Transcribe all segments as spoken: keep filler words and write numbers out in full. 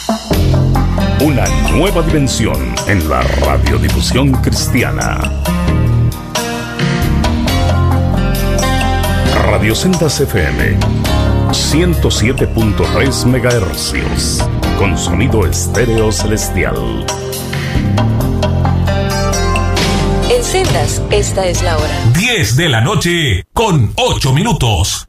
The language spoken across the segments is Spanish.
Una nueva dimensión en la radiodifusión cristiana. Radio Sendas F M ciento siete punto tres megahercios, con sonido estéreo celestial. En Sendas, esta es la hora. diez de la noche con ocho minutos.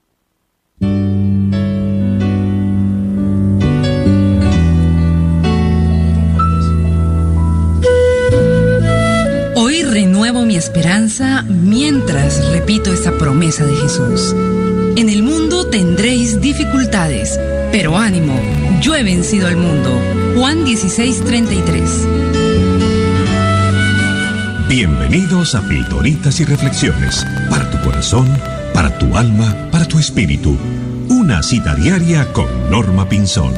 Hoy renuevo mi esperanza mientras repito esta promesa de Jesús. En el mundo tendréis dificultades, pero ánimo, yo he vencido al mundo. Juan dieciséis, treinta y tres. Bienvenidos a Pildoritas y Reflexiones, para tu corazón, para tu alma, para tu espíritu. Una cita diaria con Norma Pinzón.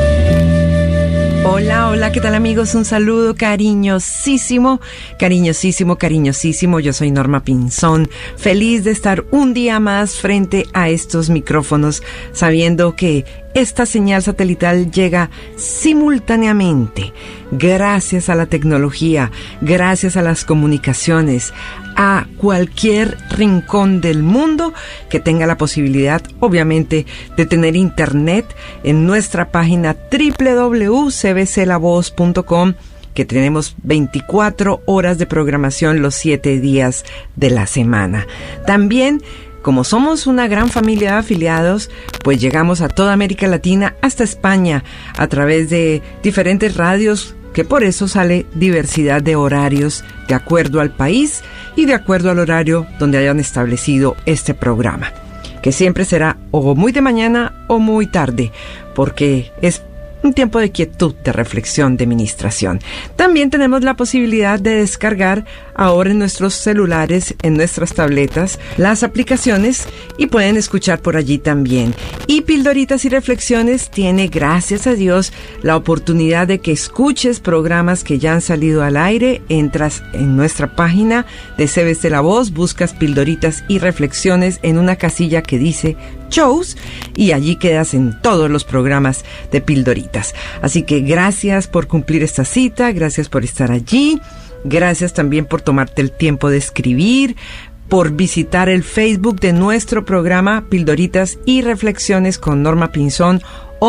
Hola, hola, ¿qué tal amigos? Un saludo cariñosísimo, cariñosísimo, cariñosísimo. Yo soy Norma Pinzón, feliz de estar un día más frente a estos micrófonos, sabiendo que esta señal satelital llega simultáneamente, gracias a la tecnología, gracias a las comunicaciones, a cualquier rincón del mundo que tenga la posibilidad, obviamente, de tener internet en nuestra página doble u doble u doble u punto c b c la voz punto com, que tenemos veinticuatro horas de programación los siete días de la semana. También, como somos una gran familia de afiliados, pues llegamos a toda América Latina, hasta España, a través de diferentes radios, que por eso sale diversidad de horarios de acuerdo al país y de acuerdo al horario donde hayan establecido este programa, que siempre será o muy de mañana o muy tarde, porque es un tiempo de quietud, de reflexión, de ministración. También tenemos la posibilidad de descargar ahora en nuestros celulares, en nuestras tabletas, las aplicaciones y pueden escuchar por allí también. Y Pildoritas y Reflexiones tiene, gracias a Dios, la oportunidad de que escuches programas que ya han salido al aire. Entras en nuestra página de C B C La Voz, buscas Pildoritas y Reflexiones en una casilla que dice Shows y allí quedas en todos los programas de Pildoritas. Así que gracias por cumplir esta cita, gracias por estar allí, gracias también por tomarte el tiempo de escribir, por visitar el Facebook de nuestro programa Pildoritas y Reflexiones con Norma Pinzón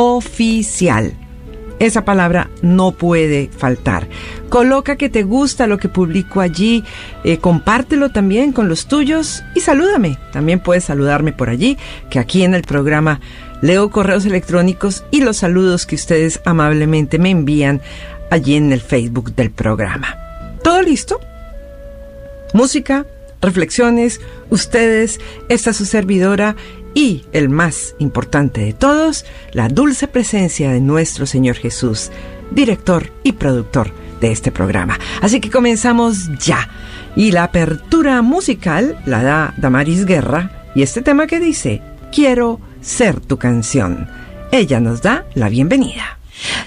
Oficial. Esa palabra no puede faltar. Coloca que te gusta lo que publico allí, eh, compártelo también con los tuyos y salúdame. También puedes saludarme por allí, que aquí en el programa leo correos electrónicos y los saludos que ustedes amablemente me envían allí en el Facebook del programa. ¿Todo listo? Música, reflexiones, ustedes, esta es su servidora y, el más importante de todos, la dulce presencia de nuestro Señor Jesús, director y productor de este programa. Así que comenzamos ya. Y la apertura musical la da Damaris Guerra y este tema que dice, Quiero ser tu canción. Ella nos da la bienvenida.